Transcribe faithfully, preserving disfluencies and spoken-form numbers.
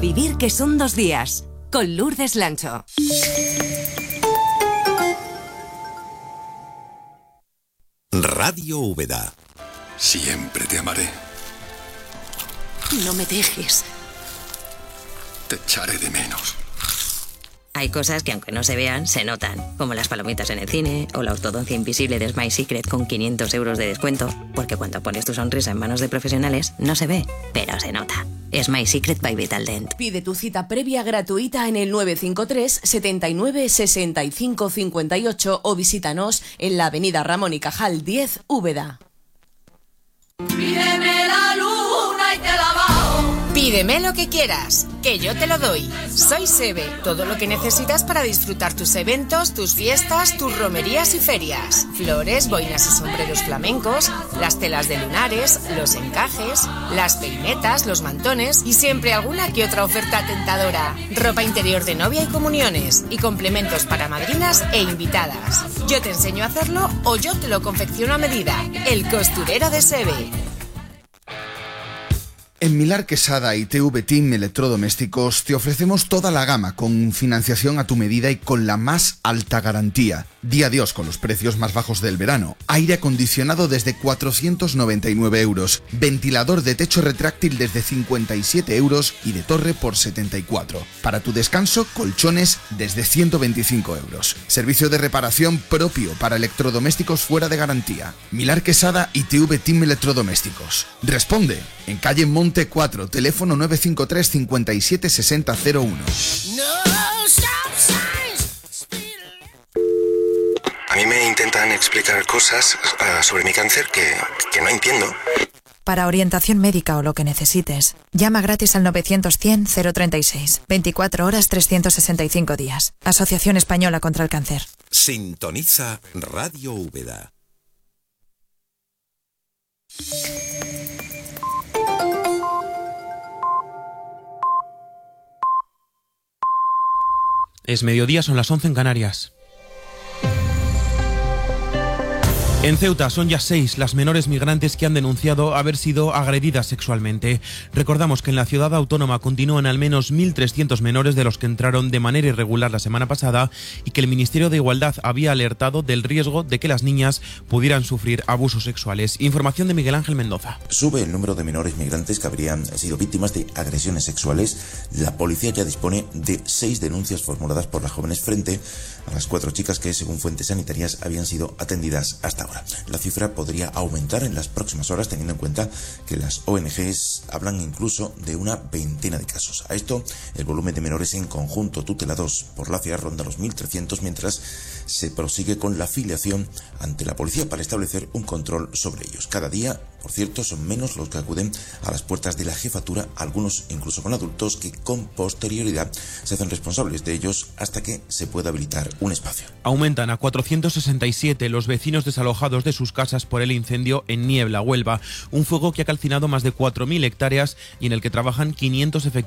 vivir que son dos días. Con Lourdes Lancho. Radio Úbeda. Siempre te amaré. No me dejes. Te echaré de menos. Hay cosas que aunque no se vean, se notan, como las palomitas en el cine o la ortodoncia invisible de Smile Secret con quinientos euros de descuento, porque cuando pones tu sonrisa en manos de profesionales, no se ve, pero se nota. Smile Secret by Vitaldent. Pide tu cita previa gratuita en el nueve cinco tres, setenta y nueve, sesenta y cinco cincuenta y ocho o visítanos en la avenida Ramón y Cajal diez, Úbeda. Pídeme la luna y te la bajo. Pídeme lo que quieras, que yo te lo doy. Soy Sebe, todo lo que necesitas para disfrutar tus eventos, tus fiestas, tus romerías y ferias. Flores, boinas y sombreros flamencos, las telas de lunares, los encajes, las peinetas, los mantones y siempre alguna que otra oferta tentadora. Ropa interior de novia y comuniones y complementos para madrinas e invitadas. Yo te enseño a hacerlo o yo te lo confecciono a medida. El costurero de Sebe. En Milar Quesada y T V Team Electrodomésticos te ofrecemos toda la gama con financiación a tu medida y con la más alta garantía. Di adiós con los precios más bajos del verano. Aire acondicionado desde cuatrocientos noventa y nueve euros. Ventilador de techo retráctil desde cincuenta y siete euros y de torre por setenta y cuatro. Para tu descanso, colchones desde ciento veinticinco euros. Servicio de reparación propio para electrodomésticos fuera de garantía. Milar Quesada y T V Team Electrodomésticos. Responde en calle Monte cuatro, teléfono nueve cinco tres, cincuenta y siete, sesenta, cero uno. A mí me intentan explicar cosas uh, sobre mi cáncer que, que no entiendo. Para orientación médica o lo que necesites, llama gratis al novecientos cien cero treinta y seis. veinticuatro horas, trescientos sesenta y cinco días. Asociación Española contra el Cáncer. Sintoniza Radio Úbeda. Es mediodía, son las once en Canarias. En Ceuta son ya seis las menores migrantes que han denunciado haber sido agredidas sexualmente. Recordamos que en la ciudad autónoma continúan al menos mil trescientos menores de los que entraron de manera irregular la semana pasada y que el Ministerio de Igualdad había alertado del riesgo de que las niñas pudieran sufrir abusos sexuales. Información de Miguel Ángel Mendoza. Sube el número de menores migrantes que habrían sido víctimas de agresiones sexuales. La policía ya dispone de seis denuncias formuladas por las jóvenes frente a las cuatro chicas que, según fuentes sanitarias, habían sido atendidas hasta ahora. La cifra podría aumentar en las próximas horas, teniendo en cuenta que las O N Ges hablan incluso de una veintena de casos. A esto, el volumen de menores en conjunto tutelados por la C I A ronda los mil trescientos, mientras se prosigue con la filiación ante la policía para establecer un control sobre ellos. Cada día, por cierto, son menos los que acuden a las puertas de la jefatura, algunos incluso con adultos que con posterioridad se hacen responsables de ellos hasta que se pueda habilitar un espacio. Aumentan a cuatrocientos sesenta y siete los vecinos desalojados de sus casas por el incendio en Niebla, Huelva, un fuego que ha calcinado más de cuatro mil hectáreas y en el que trabajan quinientos efectivos